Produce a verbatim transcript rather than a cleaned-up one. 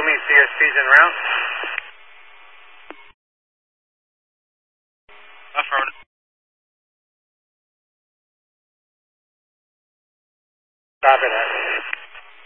show me C S Ps en route. Affirmative. Stop it.